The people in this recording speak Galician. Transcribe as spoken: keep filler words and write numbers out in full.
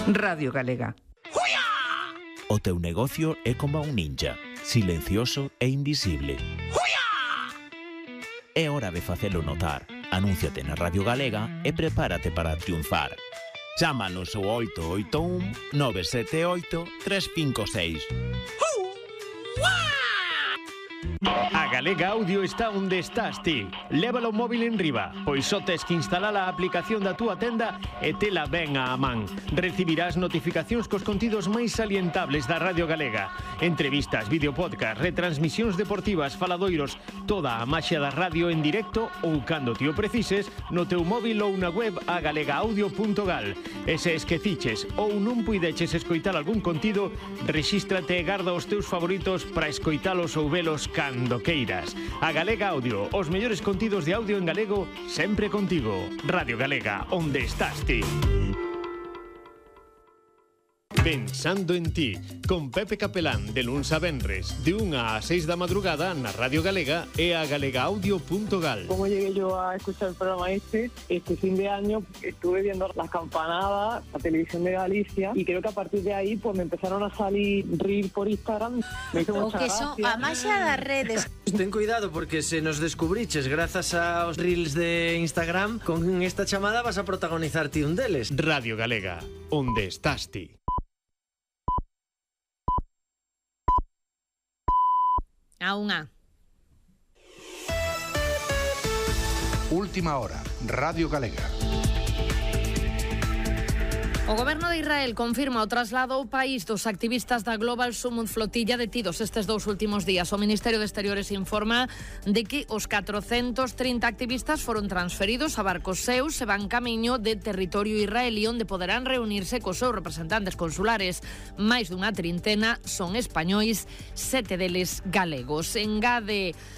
Radio Galega. O teu negocio é como un ninja, silencioso e invisible. É hora de facelo notar. Anúnciate na Radio Galega e prepárate para triunfar. Chámanos ao oito oito un nove sete oito tres cinco seis. A Galega Audio está onde estás ti. Lévalo o móvil en riba, pois só tes que instalar a aplicación da túa tenda e tela ben á man. Recibirás notificacións cos contidos máis salientables da Radio Galega. Entrevistas, videopodcast, retransmisións deportivas, faladoiros, toda a maxia da radio en directo ou cando ti o precises no teu móvil ou na web a galega audio punto gal. E se esqueciches ou non puideches escoitar algún contido, rexístrate e garda os teus favoritos para escoitalos ou velos cando queiras. A Galega Audio, os mellores contidos de audio en galego, sempre contigo. Radio Galega, onde estás ti? Pensando en ti, con Pepe Capelán, de luns a venres, de unha a seis da madrugada na Radio Galega e a galega audio punto gal. ¿Cómo llegué yo a escuchar el programa este? Este fin de año estuve viendo las campanadas, la televisión de Galicia, y creo que a partir de ahí pues me empezaron a salir reels por Instagram. Me hizo O mucha que son gracia. a maxia das redes. Ten cuidado porque se nos descubriches grazas aos reels de Instagram, con esta chamada vas a protagonizar ti un deles. Radio Galega, onde estás ti? A unha. Última hora, Radio Galega. O goberno de Israel confirma o traslado ao país dos activistas da Global Summit Flotilla detidos estes dous últimos días. O Ministerio de Exteriores informa de que os catrocentos trinta activistas foron transferidos a barcos seus e van camiño de territorio israelí onde poderán reunirse cos seus representantes consulares. Máis dunha trintena son españois, sete deles galegos. Engade